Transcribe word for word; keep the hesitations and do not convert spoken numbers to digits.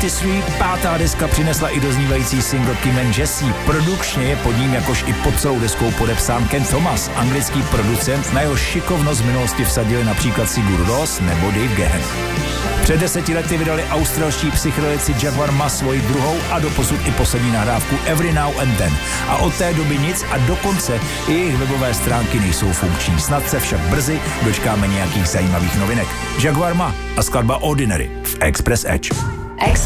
třicet tři, pátá deska přinesla i doznívající single Kim and Jesse. Produkčně je pod ním jakož i pod celou deskou podepsán Ken Thomas, anglický producent, na jeho šikovnost v minulosti vsadili například Sigur Rós nebo Dave Gahan. Před deseti lety vydali australští psychedelici Jaguar Ma svoji druhou a doposud i poslední nahrávku Every Now and Then. A od té doby nic a dokonce i jejich webové stránky nejsou funkční. Snad se však brzy dočkáme nějakých zajímavých novinek. Jaguar Ma a skladba Ordinary v Express Edge.